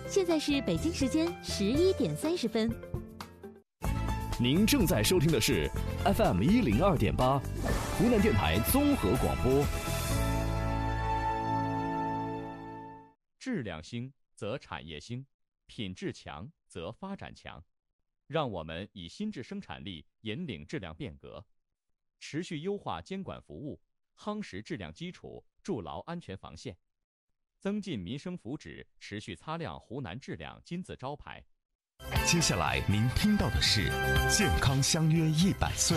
现在是北京时间11:30。 您正在收听的是 FM 102.8，湖南电台综合广播。质量兴则产业兴，品质强则发展强。让我们以新质生产力引领质量变革，持续优化监管服务，夯实质量基础，筑牢安全防线，增进民生福祉，持续擦亮湖南质量金字招牌。 接下来您听到的是健康相约100岁。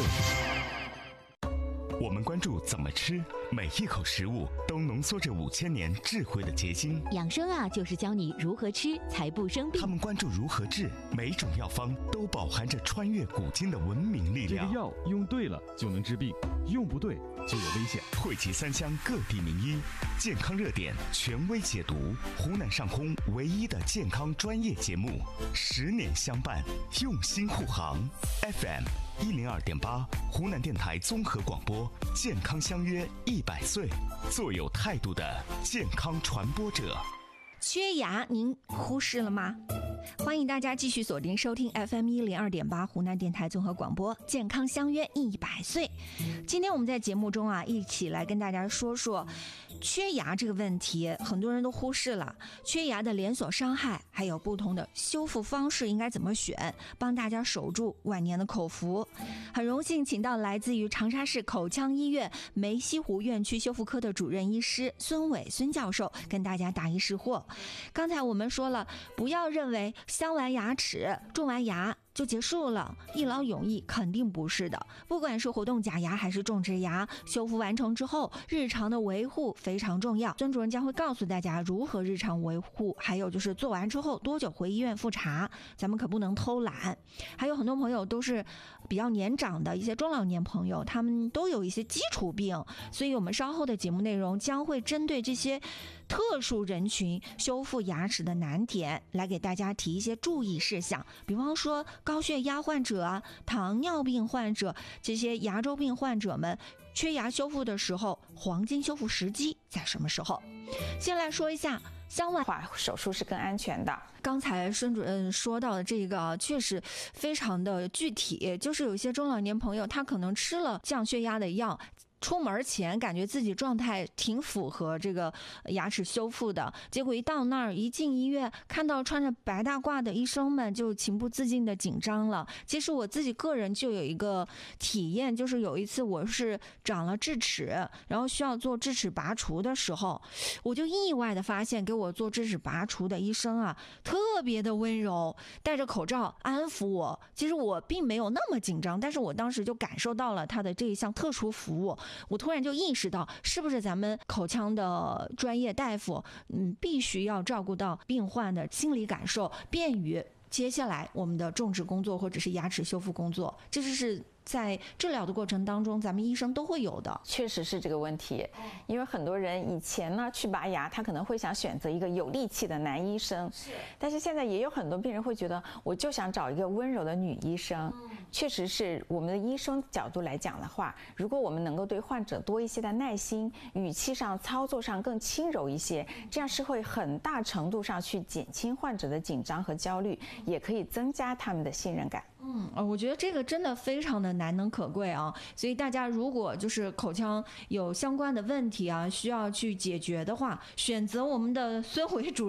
我们关注怎么吃，每一口食物都浓缩着5000年智慧的结晶。 养生啊，就是教你如何吃才不生病。 他们关注如何治，每种药方都饱含着穿越古今的文明力量。 这个药用对了就能治病，用不对就有危险。 汇集3湘各地名医，健康热点权威解读，湖南上空唯一的健康专业节目，10年相伴，用心护航。FM 102.8，湖南电台综合广播，健康相约100岁，做有态度的健康传播者。 缺牙您忽视了吗？欢迎大家继续锁定收听 FM 102.8湖南电台综合广播，健康相约100岁。今天我们在节目中啊，一起来跟大家说说缺牙这个问题，很多人都忽视了缺牙的连锁伤害，还有不同的修复方式应该怎么选，帮大家守住晚年的口福。很荣幸请到来自于长沙市口腔医院梅溪湖院区修复科的主任医师孙伟孙教授，跟大家答疑释惑。刚才我们说了，不要认为镶完牙齿、种完牙就结束了，一劳永逸，肯定不是的。不管是活动假牙还是种植牙，修复完成之后，日常的维护非常重要。孙主任将会告诉大家如何日常维护，还有就是做完之后多久回医院复查，咱们可不能偷懒。还有很多朋友都是比较年长的一些中老年朋友，他们都有一些基础病，所以我们稍后的节目内容将会针对这些特殊人群修复牙齿的难点来给大家提一些注意事项，比方说高血压患者啊、糖尿病患者，这些牙周病患者们缺牙修复的时候，黄金修复时机在什么时候？先来说一下镶完手术是更安全的。 刚才孙主任说到的这个确实非常的具体，就是有些中老年朋友他可能吃了降血压的药，出门前感觉自己状态挺符合这个牙齿修复的，结果一到那儿一进医院，看到穿着白大褂的医生们就情不自禁的紧张了。其实我自己个人就有一个体验，就是有一次我是长了智齿，然后需要做智齿拔除的时候，我就意外的发现给我做智齿拔除的医生啊特别的温柔，戴着口罩安抚我。其实我并没有那么紧张，但是我当时就感受到了他的这一项特殊服务。我突然就意识到，是不是咱们口腔的专业大夫，必须要照顾到病患的心理感受，便于接下来我们的种植工作或者是牙齿修复工作，这是在治疗的过程当中咱们医生都会有的。 确实是这个问题，因为很多人以前呢去拔牙，他可能会想选择一个有力气的男医生，但是现在也有很多病人会觉得，我就想找一个温柔的女医生。确实是我们的医生角度来讲的话，如果我们能够对患者多一些的耐心，语气上操作上更轻柔一些，这样是会很大程度上去减轻患者的紧张和焦虑，也可以增加他们的信任感。 我觉得这个真的非常的难能可贵啊！所以大家如果就是口腔有相关的问题啊，需要去解决的话，选择我们的孙伟主任